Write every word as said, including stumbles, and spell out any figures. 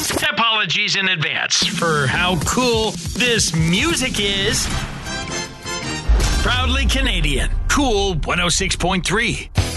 Apologies in advance for how cool this music is. Proudly Canadian. Cool one oh six point three.